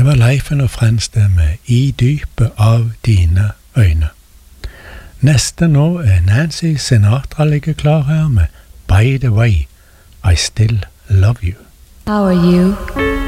var Leifen og Frens det med I dypet av dine øyne. Neste nå Nancy Sinatra ligger klar her med By the Way, I Still Love You. How are you?